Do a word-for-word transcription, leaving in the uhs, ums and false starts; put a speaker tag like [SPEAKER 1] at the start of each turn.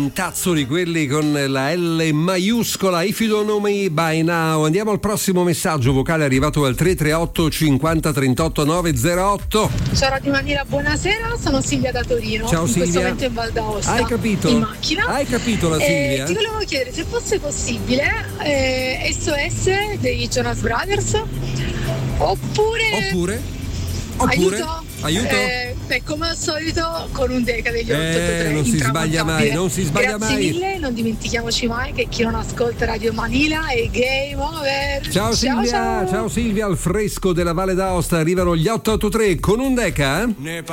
[SPEAKER 1] Tazzoli, quelli con la L maiuscola. If you don't know me by now. Andiamo al prossimo messaggio vocale arrivato al tre tre otto cinquanta trentotto novecentotto.
[SPEAKER 2] Ciao Radio Manila, buonasera, sono Silvia da Torino.
[SPEAKER 1] Ciao
[SPEAKER 2] in
[SPEAKER 1] Silvia.
[SPEAKER 2] In questo momento in Val d'Aosta.
[SPEAKER 1] Hai capito?
[SPEAKER 2] In macchina.
[SPEAKER 1] Hai capito la Silvia?
[SPEAKER 2] Eh, ti volevo chiedere se fosse possibile eh, S O S dei Jonas Brothers oppure...
[SPEAKER 1] Oppure? Oppure?
[SPEAKER 2] Aiuto?
[SPEAKER 1] Aiuto?
[SPEAKER 2] Eh, beh, come al solito con un Deca degli otto otto tre.
[SPEAKER 1] Eh, non si sbaglia mai, non si sbaglia
[SPEAKER 2] Grazie
[SPEAKER 1] mai.
[SPEAKER 2] mille, non dimentichiamoci mai che chi non ascolta Radio Manila è game over.
[SPEAKER 1] Ciao, ciao Silvia, ciao. ciao Silvia, al fresco della Valle d'Aosta arrivano gli otto otto tre con un Deca.